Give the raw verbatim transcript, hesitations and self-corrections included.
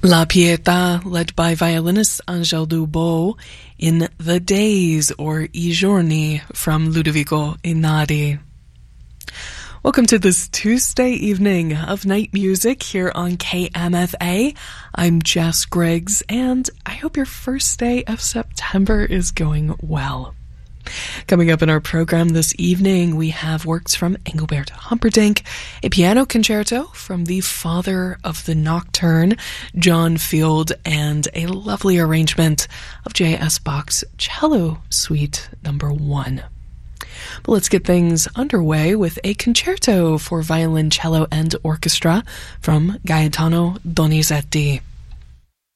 La Pietà, led by violinist Angel Dubó, in The Days, or I Giorni, from Ludovico Einaudi. Welcome to this Tuesday evening of night music here on K M F A. I'm Jess Griggs, and I hope your first day of September is going well. Coming up in our program this evening, we have works from Engelbert Humperdinck, a piano concerto from the father of the nocturne, John Field, and a lovely arrangement of J S Bach's Cello Suite number one. But let's get things underway with a concerto for violin, cello, and orchestra from Gaetano Donizetti.